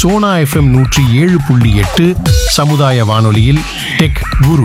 Sona FM 107.8 சமுதாய வானொலியில் tech குரு.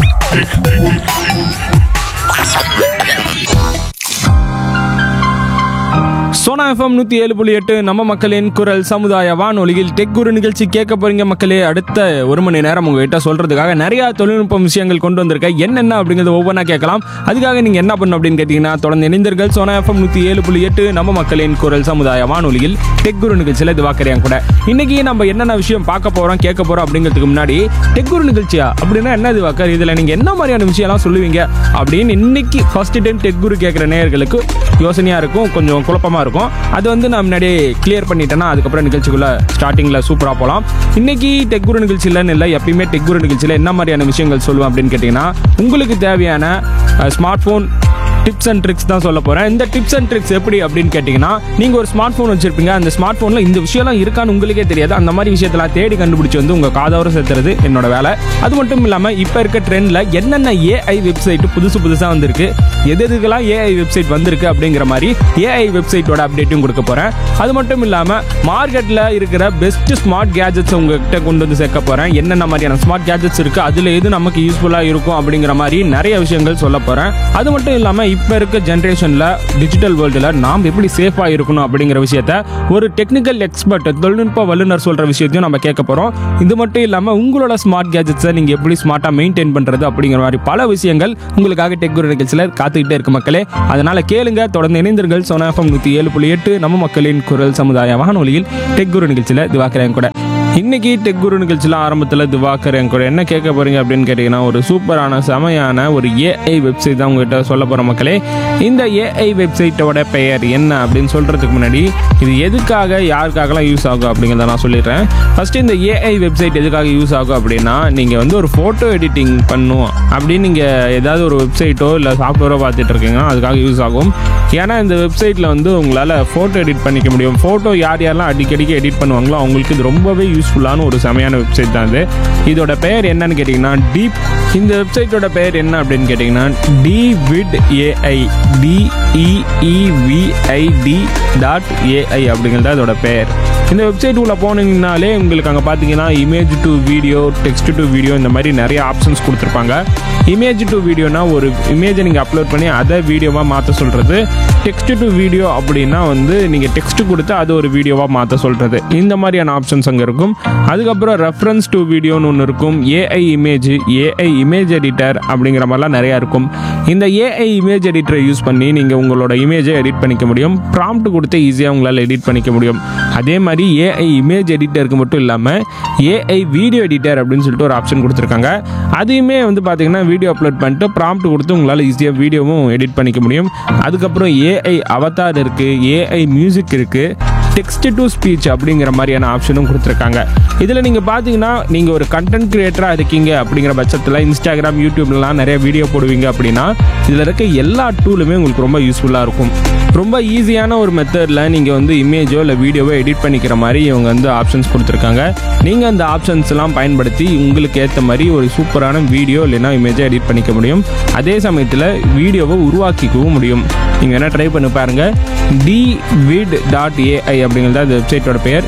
Sona FM 107.8 நம்ம மக்களின் குரல் சமுதாய வானொலியில் டெக் குரு நிகழ்ச்சி கேட்க போறீங்க மக்களே. அடுத்த ஒரு மணி நேரம் உங்ககிட்ட சொல்றதுக்காக நிறைய தொழில்நுட்ப விஷயங்கள் கொண்டு வந்திருக்கேன். என்னென்ன அப்படிங்கிறது ஒவ்வொன்றா கேட்கலாம். அதுக்காக நீங்க என்ன பண்ணணும் அப்படின்னு கேட்டீங்கன்னா, தொடர்ந்து இணைந்தீர்கள் சோனா FM 107.8 நம்ம மக்களின் குரல் சமுதாய வானொலியில் டெக் குரு நிகழ்ச்சியில் இது வாக்குறேன் கூட. இன்னைக்கு நம்ம என்னென்ன விஷயம் பார்க்க போறோம் கேட்க போறோம் அப்படிங்கிறதுக்கு முன்னாடி, டெக் குரு நிகழ்ச்சியா அப்படின்னா என்ன இது வாக்கர், இதுல நீங்க என்ன மாதிரியான விஷயம்லாம் சொல்லுவீங்க அப்படின்னு இன்னைக்கு ஃபர்ஸ்ட் டைம் டெக் குரு கேட்குற நேயர்களுக்கு யோசனையா இருக்கும், கொஞ்சம் குழப்பமா இருக்கும். அது வந்து நான் முன்னாடியே கிளியர் பண்ணிட்டேன்னா அதுக்கப்புறம் நிகழ்ச்சிக்குள்ள ஸ்டார்டிங்ல சூப்பரா போகலாம். இன்னைக்கு டெக் குரு நிகழ்ச்சியிலன்னு இல்லை, எப்பயுமே டெக் குரு நிகழ்ச்சியில் என்ன மாதிரியான விஷயங்கள் சொல்லுவேன் அப்படின்னு கேட்டீங்கன்னா, உங்களுக்கு தேவையான smart phone tips and tricks தான் சொல்ல போகிறேன். இந்த டிப்ஸ் அண்ட் ட்ரிக்ஸ் எப்படி அப்படின்னு கேட்டிங்கன்னா, நீங்கள் ஒரு ஸ்மார்ட் ஃபோன் வச்சுருப்பீங்க, அந்த ஸ்மார்ட் ஃபோனில் இந்த விஷயம்லாம் இருக்கான்னு உங்களுக்கே தெரியாது. அந்த மாதிரி விஷயத்தெல்லாம் தேடி கண்டுபிடிச்சி வந்து உங்கள் காதோர சேர்த்துறது என்னோட வேலை. அது மட்டும் இல்லாமல் இப்போ இருக்க ட்ரெண்டில் என்னென்ன ஏஐ வெப்சைட் புதுசாக வந்திருக்கு, எதுக்கெல்லாம் ஏஐ வெப்சைட் வந்திருக்கு அப்படிங்கிற மாதிரி ஏஐ வெப்சைட்டோட அப்டேட்டும் கொடுக்க போகிறேன். அது மட்டும் இல்லாமல் மார்க்கெட்டில் இருக்கிற பெஸ்ட் ஸ்மார்ட் கேஜெட்ஸ் உங்ககிட்ட கொண்டு வந்து சேர்க்க போகிறேன். என்னென்ன மாதிரியான ஸ்மார்ட் கேஜெட்ஸ் இருக்குது, அதில் எது நமக்கு யூஸ்ஃபுல்லாக இருக்கும் அப்படிங்கிற மாதிரி நிறைய விஷயங்கள் சொல்ல போகிறேன். அது மட்டும் இல்லாமல் இப்போ இருக்க ஜென்ரேஷனில் டிஜிட்டல் வேர்ல்டில் நாம் எப்படி சேஃபாக இருக்கணும் அப்படிங்கிற விஷயத்த ஒரு டெக்னிக்கல் எக்ஸ்பர்ட், தொழில்நுட்ப வல்லுநர் சொல்கிற விஷயத்தையும் நம்ம கேட்க போகிறோம். இது மட்டும் இல்லாமல் உங்களோட ஸ்மார்ட் கேஜெட்ஸை நீங்கள் எப்படி ஸ்மார்ட்டாக மெயின்டைன் பண்ணுறது அப்படிங்கிற மாதிரி பல விஷயங்கள் உங்களுக்காக டெக் குரு நிகழ்ச்சியில் காத்துக்கிட்டே இருக்கு மக்களே. அதனால் கேளுங்க, தொடர்ந்து இணைந்தீர்கள் சோனா FM 107.8 நம்ம மக்களின் குரல் சமுதாய வானொலியில் டெக் குரு நிகழ்ச்சியில் திவாகரன் கூட. இன்னைக்கு டெக் குரு நிகழ்ச்சியில் ஆரம்பத்தில் திவாகரன் கூட என்ன கேட்க போறீங்க அப்படின்னு கேட்டீங்கன்னா, ஒரு சூப்பரான செமையான ஒரு ஏஐ வெப்சைட் தான் உங்ககிட்ட சொல்ல போற மக்களே. இந்த ஏஐ வெப்சைட்டோட பெயர் என்ன அப்படின்னு சொல்றதுக்கு முன்னாடி, இது எதுக்காக யாருக்காகலாம் யூஸ் ஆகும் அப்படிங்கிறத நான் சொல்லிடுறேன். ஃபர்ஸ்ட் இந்த ஏஐ வெப்சைட் எதுக்காக யூஸ் ஆகும் அப்படின்னா, நீங்க வந்து ஒரு போட்டோ எடிட்டிங் பண்ணும் அப்படின்னு நீங்க ஏதாவது ஒரு வெப்சைட்டோ இல்லை சாஃப்ட்வேரோ பார்த்துட்டு இருக்கீங்கன்னா அதுக்காக யூஸ் ஆகும். ஏன்னா இந்த வெப்சைட்டில் வந்து உங்களால் ஃபோட்டோ எடிட் பண்ணிக்க முடியும். ஃபோட்டோ யாரெல்லாம் அடிக்கடிக்கு எடிட் பண்ணுவாங்களோ அவங்களுக்கு இது ரொம்பவே யூஸ்ஃபுல்லான ஒரு செமையான வெப்சைட் தான் இது. இதோட பெயர் என்னன்னு கேட்டிங்கன்னா டீப். இந்த வெப்சைட்டோட பெயர் என்ன அப்படின்னு கேட்டிங்கன்னா DVID AI DEEVID.ai அப்படிங்கிறது அதோட பெயர். இந்த வெப்சைட் உள்ள போனீங்கனாலே உங்களுக்கு அங்கே பார்த்தீங்கன்னா image to video, text to video, இந்த மாதிரி நிறைய ஆப்ஷன்ஸ் கொடுத்துருப்பாங்க. இமேஜ் டு வீடியோனா ஒரு இமேஜை நீங்கள் அப்லோட் பண்ணி அதை வீடியோவாக மாற்ற சொல்கிறது. டெக்ஸ்ட் டு வீடியோ அப்படின்னா வந்து நீங்கள் டெக்ஸ்ட் கொடுத்து அது ஒரு வீடியோவாக மாற்ற சொல்கிறது. இந்த மாதிரியான ஆப்ஷன்ஸ் அங்கே இருக்கும். அதுக்கப்புறம் ரெஃபரன்ஸ் டு வீடியோன்னு ஒன்று இருக்கும். ஏஐ இமேஜ் எடிட்டர் அப்படிங்கிற மாதிரிலாம் நிறையா இருக்கும். இந்த ஏஐ இமேஜ் எடிட்டரை யூஸ் பண்ணி நீங்கள் உங்களோட இமேஜை எடிட் பண்ணிக்க முடியும். ப்ராம்ப்ட் கொடுத்து ஈஸியாக உங்களால் எடிட் பண்ணிக்க முடியும். அதே மாதிரி ஏஐ இமேஜ் எடிட்டருக்கு மட்டும் இல்லாமல் ஏஐ வீடியோ எடிட்டர் அப்படின்னு சொல்லிட்டு ஒரு ஆப்ஷன் கொடுத்துருக்காங்க. அதையுமே வந்து பார்த்தீங்கன்னா வீடியோ அப்லோட் பண்ணிட்டு ப்ராம்ப்ட் கொடுத்து உங்களால் ஈஸியாக வீடியோவும் எடிட் பண்ணிக்க முடியும். அதுக்கப்புறம் ஏஐ அவதார் இருக்குது, ஏஐ மியூசிக் இருக்குது, டெக்ஸ்ட் டு ஸ்பீச் அப்படிங்கிற மாதிரியான ஆப்ஷனும் கொடுத்துருக்காங்க. இதில் நீங்கள் பார்த்தீங்கன்னா நீங்கள் ஒரு கண்டென்ட் கிரியேட்டராக இருக்கீங்க அப்படிங்கிற பட்சத்தில் இன்ஸ்டாகிராம், யூடியூப்லாம் நிறைய வீடியோ போடுவீங்க அப்படின்னா இதில் இருக்க எல்லா டூலுமே உங்களுக்கு ரொம்ப யூஸ்ஃபுல்லாக இருக்கும். ரொம்ப ஈஸியான ஒரு மெத்தடில் நீங்கள் வந்து இமேஜோ இல்லை வீடியோவோ எடிட் பண்ணிக்கிற மாதிரி இவங்க வந்து ஆப்ஷன்ஸ் கொடுத்துருக்காங்க. நீங்கள் அந்த ஆப்ஷன்ஸ்லாம் பயன்படுத்தி உங்களுக்கு ஏற்ற மாதிரி ஒரு சூப்பரான வீடியோ இல்லைனா இமேஜை எடிட் பண்ணிக்க முடியும். அதே சமயத்தில் வீடியோவை உருவாக்கிக்கவும் முடியும். நீங்கள் என்ன ட்ரை பண்ணி பாருங்கள். DVID.ai அப்படிங்கிறது அந்த வெப்சைட்டோட பெயர்.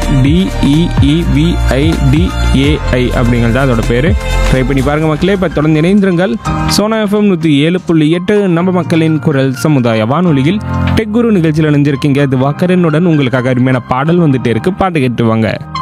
DEEVID.ai அப்படிங்கிறது அதோட பேர். ட்ரை பண்ணி பாருங்கள் மக்களே. இப்போ தொடர்ந்து இணைந்திருங்கள் சோனா FM 107.8 நம்ம மக்களின் குரல் சமுதாய வானொலியில் டெக் குரு நிகழ்ச்சியில் இணைஞ்சிருக்கீங்க. இது வாக்கரனுடன் உங்களுக்காக அருமையான பாடல் வந்துட்டே இருக்கு. பாட்டு கேட்டு வாங்க.